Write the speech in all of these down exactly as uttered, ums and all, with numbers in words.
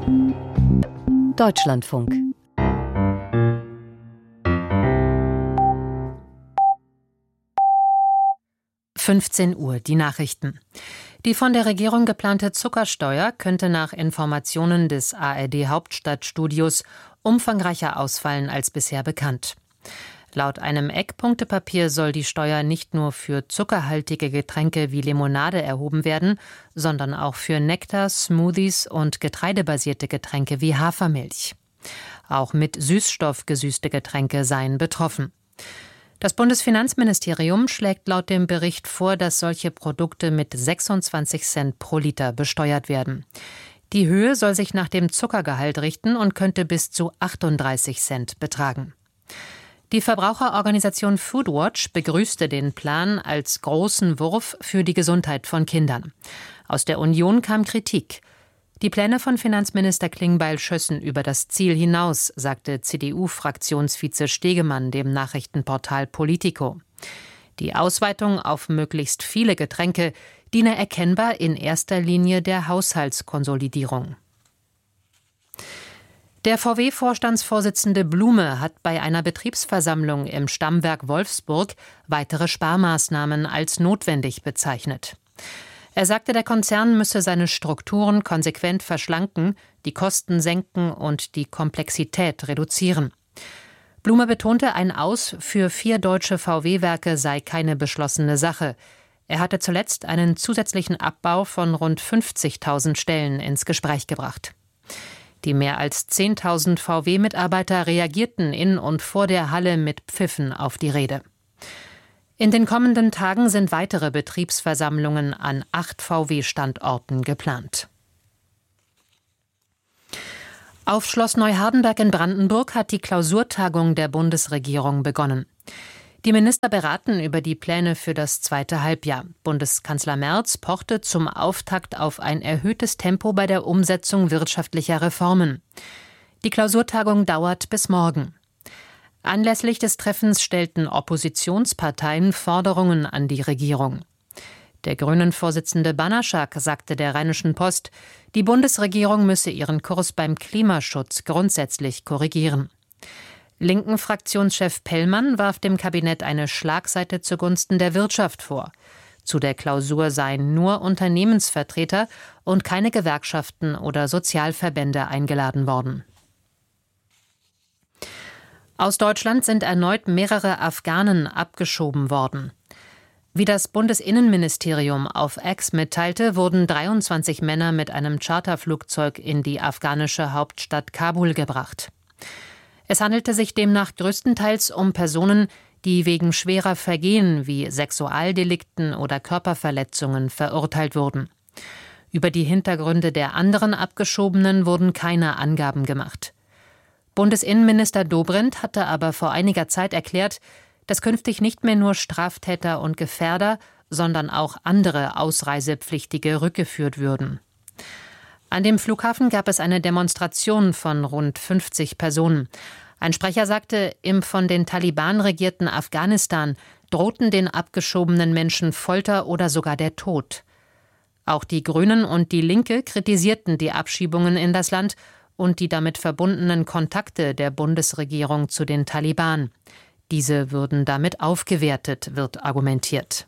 Deutschlandfunk. fünfzehn Uhr, die Nachrichten. Die von der Regierung geplante Zuckersteuer könnte nach Informationen des A R D-Hauptstadtstudios umfangreicher ausfallen als bisher bekannt. Laut einem Eckpunktepapier soll die Steuer nicht nur für zuckerhaltige Getränke wie Limonade erhoben werden, sondern auch für Nektar, Smoothies und getreidebasierte Getränke wie Hafermilch. Auch mit Süßstoff gesüßte Getränke seien betroffen. Das Bundesfinanzministerium schlägt laut dem Bericht vor, dass solche Produkte mit sechsundzwanzig Cent pro Liter besteuert werden. Die Höhe soll sich nach dem Zuckergehalt richten und könnte bis zu achtunddreißig Cent betragen. Die Verbraucherorganisation Foodwatch begrüßte den Plan als großen Wurf für die Gesundheit von Kindern. Aus der Union kam Kritik. Die Pläne von Finanzminister Klingbeil schössen über das Ziel hinaus, sagte C D U-Fraktionsvize Stegemann dem Nachrichtenportal Politico. Die Ausweitung auf möglichst viele Getränke diene erkennbar in erster Linie der Haushaltskonsolidierung. Der V W-Vorstandsvorsitzende Blume hat bei einer Betriebsversammlung im Stammwerk Wolfsburg weitere Sparmaßnahmen als notwendig bezeichnet. Er sagte, der Konzern müsse seine Strukturen konsequent verschlanken, die Kosten senken und die Komplexität reduzieren. Blume betonte, ein Aus für vier deutsche V W-Werke sei keine beschlossene Sache. Er hatte zuletzt einen zusätzlichen Abbau von rund fünfzigtausend Stellen ins Gespräch gebracht. Die mehr als zehntausend V W-Mitarbeiter reagierten in und vor der Halle mit Pfiffen auf die Rede. In den kommenden Tagen sind weitere Betriebsversammlungen an acht V W-Standorten geplant. Auf Schloss Neuhardenberg in Brandenburg hat die Klausurtagung der Bundesregierung begonnen. Die Minister beraten über die Pläne für das zweite Halbjahr. Bundeskanzler Merz pochte zum Auftakt auf ein erhöhtes Tempo bei der Umsetzung wirtschaftlicher Reformen. Die Klausurtagung dauert bis morgen. Anlässlich des Treffens stellten Oppositionsparteien Forderungen an die Regierung. Der Grünen-Vorsitzende Banaschak sagte der Rheinischen Post, die Bundesregierung müsse ihren Kurs beim Klimaschutz grundsätzlich korrigieren. Linken Fraktionschef Pellmann warf dem Kabinett eine Schlagseite zugunsten der Wirtschaft vor. Zu der Klausur seien nur Unternehmensvertreter und keine Gewerkschaften oder Sozialverbände eingeladen worden. Aus Deutschland sind erneut mehrere Afghanen abgeschoben worden. Wie das Bundesinnenministerium auf X mitteilte, wurden dreiundzwanzig Männer mit einem Charterflugzeug in die afghanische Hauptstadt Kabul gebracht. Es handelte sich demnach größtenteils um Personen, die wegen schwerer Vergehen wie Sexualdelikten oder Körperverletzungen verurteilt wurden. Über die Hintergründe der anderen Abgeschobenen wurden keine Angaben gemacht. Bundesinnenminister Dobrindt hatte aber vor einiger Zeit erklärt, dass künftig nicht mehr nur Straftäter und Gefährder, sondern auch andere Ausreisepflichtige rückgeführt würden. An dem Flughafen gab es eine Demonstration von rund fünfzig Personen. Ein Sprecher sagte, im von den Taliban regierten Afghanistan drohten den abgeschobenen Menschen Folter oder sogar der Tod. Auch die Grünen und die Linke kritisierten die Abschiebungen in das Land und die damit verbundenen Kontakte der Bundesregierung zu den Taliban. Diese würden damit aufgewertet, wird argumentiert.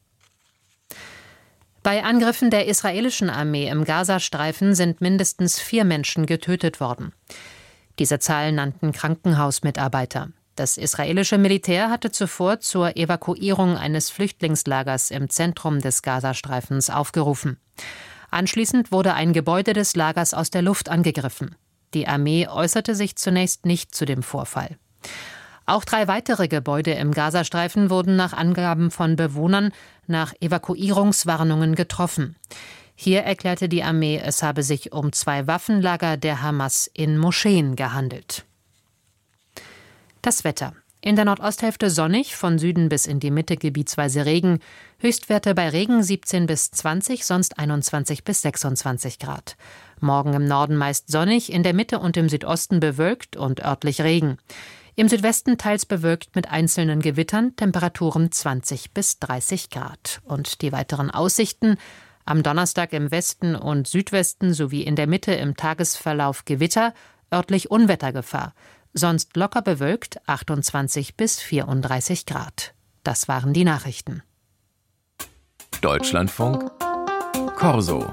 Bei Angriffen der israelischen Armee im Gazastreifen sind mindestens vier Menschen getötet worden. Diese Zahl nannten Krankenhausmitarbeiter. Das israelische Militär hatte zuvor zur Evakuierung eines Flüchtlingslagers im Zentrum des Gazastreifens aufgerufen. Anschließend wurde ein Gebäude des Lagers aus der Luft angegriffen. Die Armee äußerte sich zunächst nicht zu dem Vorfall. Auch drei weitere Gebäude im Gazastreifen wurden nach Angaben von Bewohnern nach Evakuierungswarnungen getroffen. Hier erklärte die Armee, es habe sich um zwei Waffenlager der Hamas in Moscheen gehandelt. Das Wetter. In der Nordosthälfte sonnig, von Süden bis in die Mitte gebietsweise Regen. Höchstwerte bei Regen siebzehn bis zwanzig, sonst einundzwanzig bis sechsundzwanzig Grad. Morgen im Norden meist sonnig, in der Mitte und im Südosten bewölkt und örtlich Regen. Im Südwesten teils bewölkt mit einzelnen Gewittern, Temperaturen zwanzig bis dreißig Grad. Und die weiteren Aussichten: Am Donnerstag im Westen und Südwesten sowie in der Mitte im Tagesverlauf Gewitter, örtlich Unwettergefahr. Sonst locker bewölkt, achtundzwanzig bis vierunddreißig Grad. Das waren die Nachrichten. Deutschlandfunk Corso.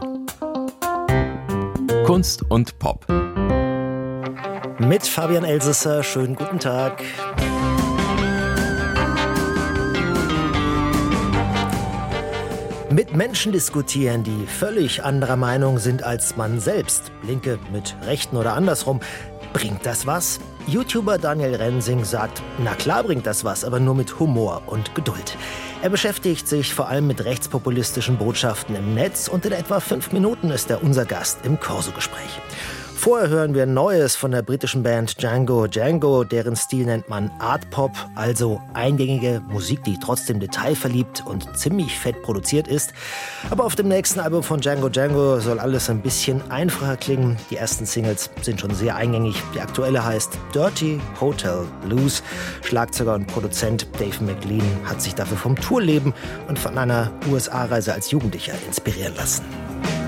Kunst und Pop. Mit Fabian Elsesser, schönen guten Tag. Mit Menschen diskutieren, die völlig anderer Meinung sind als man selbst. Linke mit Rechten oder andersrum. Bringt das was? YouTuber Daniel Rensing sagt, na klar bringt das was, aber nur mit Humor und Geduld. Er beschäftigt sich vor allem mit rechtspopulistischen Botschaften im Netz und in etwa fünf Minuten ist er unser Gast im Corso-Gespräch. Vorher hören wir Neues von der britischen Band Django Django, deren Stil nennt man Art Pop, also eingängige Musik, die trotzdem detailverliebt und ziemlich fett produziert ist. Aber auf dem nächsten Album von Django Django soll alles ein bisschen einfacher klingen. Die ersten Singles sind schon sehr eingängig. Die aktuelle heißt Dirty Hotel Blues. Schlagzeuger und Produzent Dave McLean hat sich dafür vom Tourleben und von einer U S A-Reise als Jugendlicher inspirieren lassen.